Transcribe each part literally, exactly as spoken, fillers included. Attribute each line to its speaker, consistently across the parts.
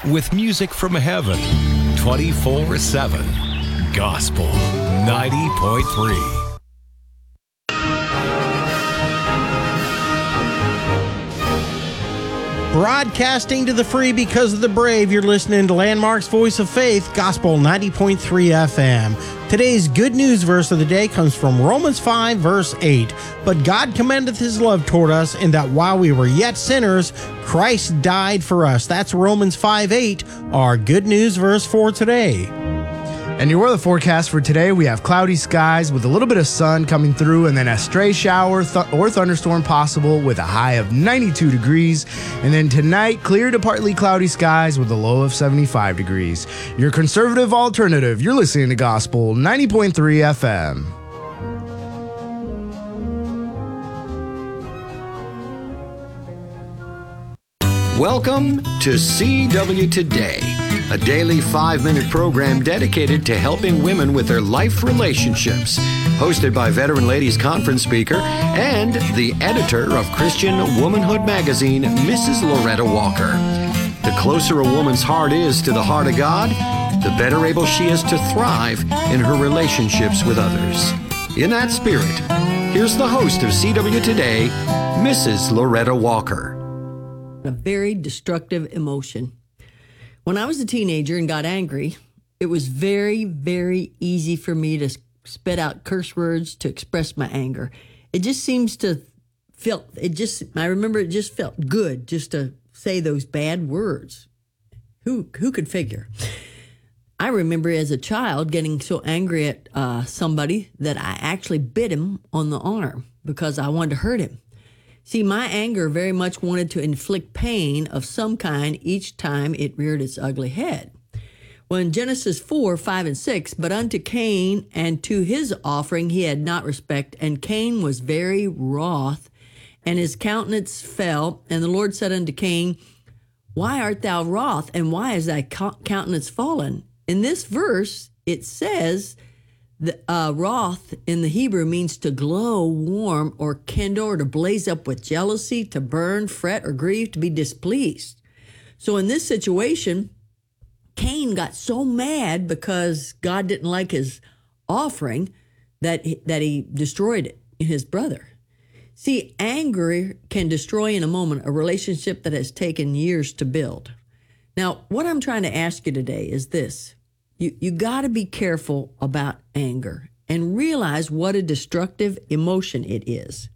Speaker 1: with music from heaven, twenty-four seven. Gospel ninety point three.
Speaker 2: Broadcasting to the free because of the brave, you're listening to Landmark's Voice of Faith, Gospel ninety point three F M. Today's good news verse of the day comes from Romans five, verse eight. But God commendeth his love toward us, in that while we were yet sinners, Christ died for us. That's Romans five, eight, our good news verse for today.
Speaker 3: And your weather forecast for today, we have cloudy skies with a little bit of sun coming through, and then a stray shower th- or thunderstorm possible with a high of ninety-two degrees. And then tonight, clear to partly cloudy skies with a low of seventy-five degrees. Your conservative alternative, you're listening to Gospel ninety point three F M.
Speaker 4: Welcome to C W Today, a daily five-minute program dedicated to helping women with their life relationships. Hosted by veteran ladies conference speaker and the editor of Christian Womanhood magazine, Missus Loretta Walker. The closer a woman's heart is to the heart of God, the better able she is to thrive in her relationships with others. In that spirit, here's the host of C W Today, Missus Loretta Walker.
Speaker 5: A very destructive emotion. When I was a teenager and got angry, it was very, very easy for me to spit out curse words to express my anger. It just seems to feel, it just, I remember it just felt good just to say those bad words. Who, who could figure? I remember as a child getting so angry at uh, somebody that I actually bit him on the arm because I wanted to hurt him. See, my anger very much wanted to inflict pain of some kind each time it reared its ugly head. Well, in Genesis four, five, and six, but unto Cain and to his offering he had not respect, and Cain was very wroth, and his countenance fell. And the Lord said unto Cain, why art thou wroth, and why is thy countenance fallen? In this verse, it says, The uh, wrath in the Hebrew means to glow, warm, or kindle, or to blaze up with jealousy, to burn, fret, or grieve, to be displeased. So in this situation, Cain got so mad because God didn't like his offering that he, that he destroyed it in his brother. See, anger can destroy in a moment a relationship that has taken years to build. Now, what I'm trying to ask you today is this. You you got to be careful about anger and realize what a destructive emotion it is.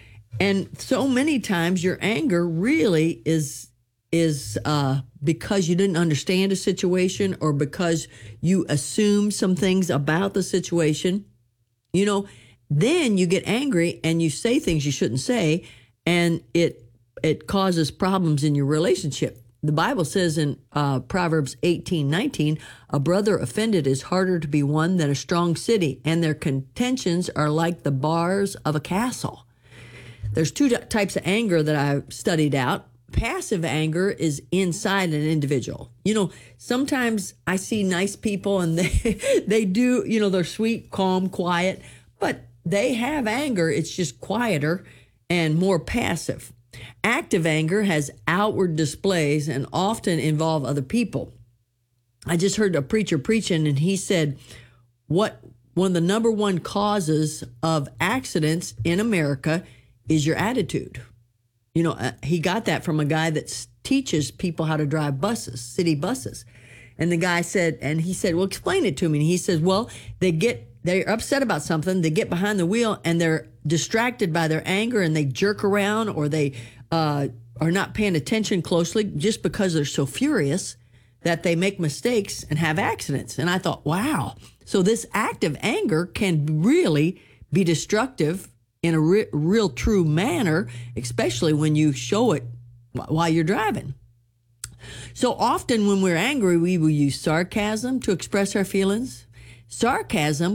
Speaker 5: And so many times your anger really is is uh, because you didn't understand a situation or because you assume some things about the situation. You know, then you get angry and you say things you shouldn't say, and it it causes problems in your relationship. The Bible says in uh, Proverbs eighteen nineteen, a brother offended is harder to be won than a strong city, and their contentions are like the bars of a castle. There's two d- types of anger that I've studied out. Passive anger is inside an individual. You know, sometimes I see nice people and they, they do, you know, they're sweet, calm, quiet, but they have anger. It's just quieter and more passive. Active anger has outward displays and often involve other people. I just heard a preacher preaching, and he said, what one of the number one causes of accidents in America is your attitude. You know, uh, he got that from a guy that s- teaches people how to drive buses, city buses. And the guy said, and he said, well, explain it to me. And he says, well, they get, they're upset about something. They get behind the wheel and they're distracted by their anger and they jerk around, or they uh, are not paying attention closely just because they're so furious that they make mistakes and have accidents. And I thought, wow, so this active anger can really be destructive in a re- real true manner, especially when you show it while you're driving. So often when we're angry, we will use sarcasm to express our feelings. Sarcasm